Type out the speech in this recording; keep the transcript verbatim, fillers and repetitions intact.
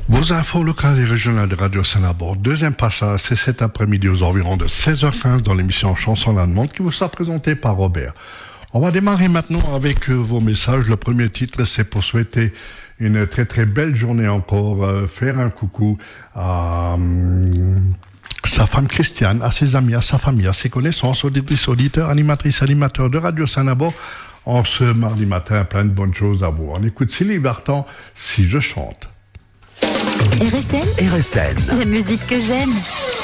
Vos infos locales et régionales de Radio Saint-Labor. Deuxième passage, c'est cet après-midi aux environs de seize heures quinze dans l'émission Chanson à la demande qui vous sera présentée par Robert. On va démarrer maintenant avec euh, vos messages. Le premier titre, c'est pour souhaiter une très très belle journée encore, euh, faire un coucou à euh, sa femme Christiane, à ses amis, à sa famille, à ses connaissances, auditrices, auditeurs, animatrices, animateurs de Radio Saint-Labor. En ce mardi matin, plein de bonnes choses à vous. On écoute Sylvie Vartan, Si je chante. R S N, R S N, la musique que j'aime.